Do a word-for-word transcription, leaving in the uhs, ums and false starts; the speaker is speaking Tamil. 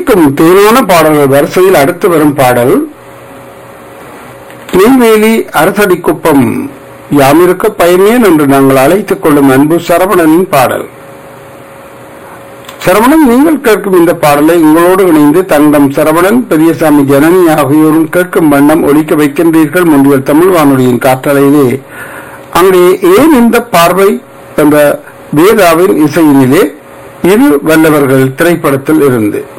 ஒலிக்கும் தேவையான பாடல்கள் வரிசையில் அடுத்து வரும் பாடல் நெய்வேலி அரசடிக்குப்பம் யாமிருக்க பயமேன் என்று நாங்கள் அழைத்துக் கொள்ளும் அன்பு சரவணனின் பாடல். சரவணன், நீங்கள் கேட்கும் இந்த பாடலை உங்களோடு இணைந்து தங்கம் சரவணன், பெரியசாமி, ஜனனி ஆகியோரும் கேட்கும் வண்ணம் ஒலிக்க வைக்கின்றீர்கள். முன்றியல் தமிழ் வானொலியின் காற்றலையிலே அங்கே ஏன் இந்த பார்வை என்ற வேதாவின் இசையினிலே இரு வல்லவர்கள் திரைப்படத்தில் இருந்து